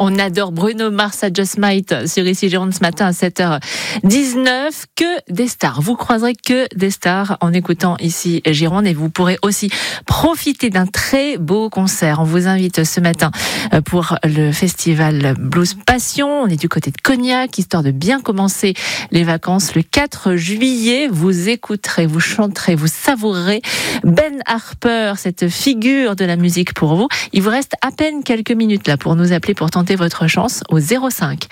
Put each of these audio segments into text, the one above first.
On adore Bruno Mars à Just Might sur Ici Gironde ce matin à 7h19. Que des stars. Vous croiserez que des stars en écoutant Ici Gironde et vous pourrez aussi profiter d'un très beau concert. On vous invite ce matin pour le festival Blues Passion. On est du côté de Cognac, histoire de bien commencer les vacances. Le 4 juillet, vous écouterez, vous chanterez, vous savourerez Ben Harper, cette figure de la musique pour vous. Il vous reste à peine quelques minutes là pour nous appeler pour tenter votre chance au 05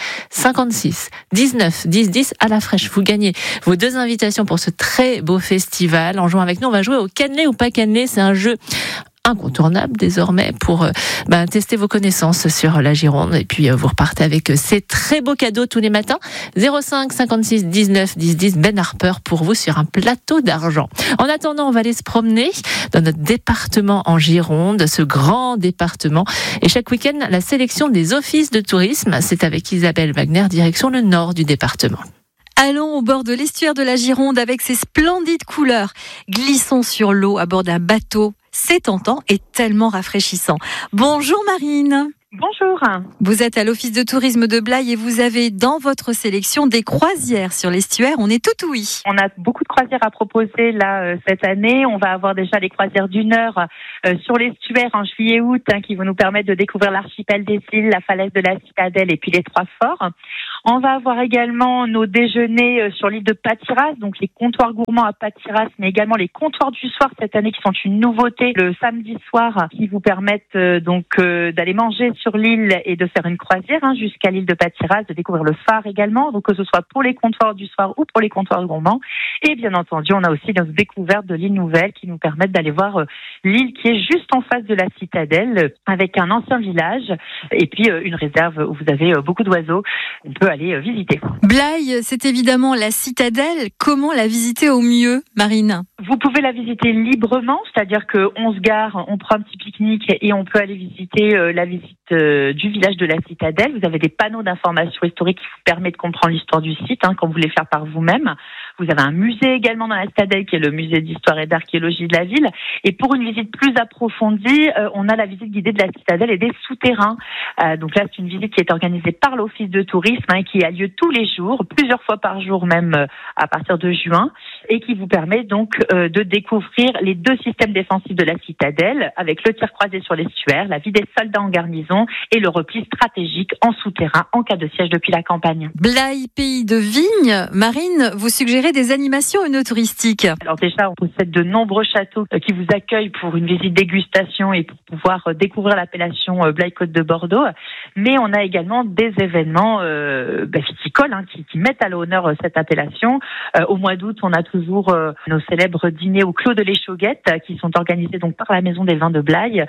56 19 10 10 à la fraîche. Vous gagnez vos 2 invitations pour ce très beau festival. En jouant avec nous, on va jouer au cannelé ou pas cannelé. C'est un jeu incontournable désormais pour tester vos connaissances sur la Gironde et puis vous repartez avec ces très beaux cadeaux tous les matins. 05 56 19 10 10 Ben Harper pour vous sur un plateau d'argent. En attendant, on va aller se promener dans notre département en Gironde, ce grand département, et chaque week-end la sélection des offices de tourisme, c'est avec Isabelle Wagner, direction le nord du département. Allons au bord de l'estuaire de la Gironde avec ses splendides couleurs. Glissons sur l'eau à bord d'un bateau. C'est tentant et tellement rafraîchissant. Bonjour Marine. Bonjour. Vous êtes à l'office de tourisme de Blaye et vous avez dans votre sélection des croisières sur l'estuaire. On est tout ouïe. On a beaucoup de croisières à proposer là cette année. On va avoir déjà les croisières d'une heure sur l'estuaire en juillet-août qui vont nous permettre de découvrir l'archipel des îles, la falaise de la Citadelle et puis les 3 forts. On va avoir également nos déjeuners sur l'île de Patiras, donc les comptoirs gourmands à Patiras, mais également les comptoirs du soir cette année qui sont une nouveauté le samedi soir qui vous permettent d'aller manger sur l'île et de faire une croisière jusqu'à l'île de Patiras, de découvrir le phare également, donc que ce soit pour les comptoirs du soir ou pour les comptoirs gourmands. Et bien entendu, on a aussi nos découvertes de l'île Nouvelle qui nous permettent d'aller voir l'île qui est juste en face de la Citadelle avec un ancien village et puis une réserve où vous avez beaucoup d'oiseaux. On peut aller visiter. Blaye, c'est évidemment la Citadelle. Comment la visiter au mieux, Marine ? Vous pouvez la visiter librement, c'est-à-dire qu'on se gare, on prend un petit pique-nique et on peut aller visiter la visite du village de la Citadelle. Vous avez des panneaux d'information historique qui vous permettent de comprendre l'histoire du site quand vous voulez faire par vous-même. Vous avez un musée également dans la Citadelle qui est le musée d'histoire et d'archéologie de la ville. Et pour une visite plus approfondie, on a la visite guidée de la Citadelle et des souterrains. Donc là, c'est une visite qui est organisée par l'Office de tourisme qui a lieu tous les jours, plusieurs fois par jour même à partir de juin, et qui vous permet donc de découvrir les 2 systèmes défensifs de la Citadelle avec le tir croisé sur l'estuaire, la vie des soldats en garnison et le repli stratégique en souterrain en cas de siège depuis la campagne. Blaye, pays de vignes. Marine, vous suggérez des animations touristiques. Alors déjà, on possède de nombreux châteaux qui vous accueillent pour une visite dégustation et pour pouvoir découvrir l'appellation Blaye Côte de Bordeaux. Mais on a également des événements viticoles qui mettent à l'honneur cette appellation. Au mois d'août, on a toujours nos célèbres dîners au Clos de l'Échauguette qui sont organisés donc par la Maison des Vins de Blaye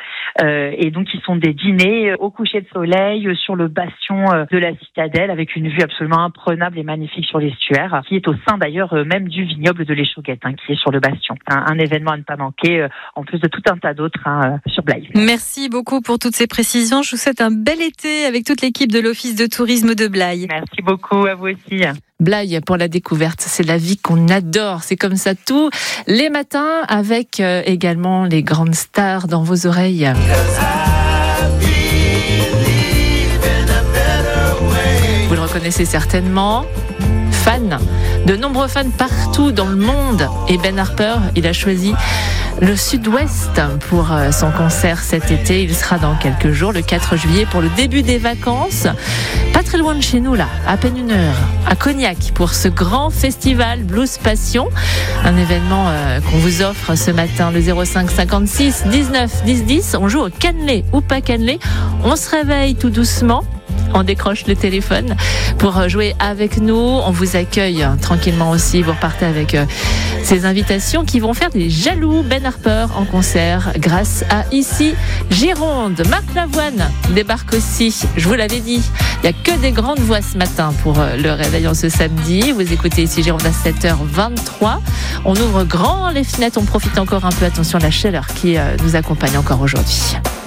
et donc qui sont des dîners au coucher de soleil sur le bastion de la Citadelle avec une vue absolument imprenable et magnifique sur l'estuaire qui est au sein d'ailleurs même du vignoble de l'Échauguette qui est sur le bastion. Un événement à ne pas manquer en plus de tout un tas d'autres sur Blaye. Merci beaucoup pour toutes ces précisions. Je vous souhaite un bel été avec toute l'équipe de l'Office de tourisme de Blaye. Merci beaucoup, à vous aussi. Blaye pour la découverte, c'est la vie qu'on adore, c'est comme ça tous les matins avec également les grandes stars dans vos oreilles. Vous le reconnaissez certainement, fan, de nombreux fans partout dans le monde, et Ben Harper, il a choisi le Sud-Ouest pour son concert cet été. Il sera dans quelques jours, le 4 juillet, pour le début des vacances. Pas très loin de chez nous, là, à peine 1 heure, à Cognac, pour ce grand festival Blues Passion. Un événement qu'on vous offre ce matin, le 05 56 19 10 10. On joue au cannelé ou pas cannelé. On se réveille tout doucement. On décroche le téléphone pour jouer avec nous. On vous accueille tranquillement aussi. Vous repartez avec ces invitations qui vont faire des jaloux. Ben Harper en concert grâce à Ici Gironde. Marc Lavoine débarque aussi. Je vous l'avais dit, il n'y a que des grandes voix ce matin pour le réveil en ce samedi. Vous écoutez Ici Gironde à 7h23. On ouvre grand les fenêtres. On profite encore un peu. Attention à la chaleur qui nous accompagne encore aujourd'hui.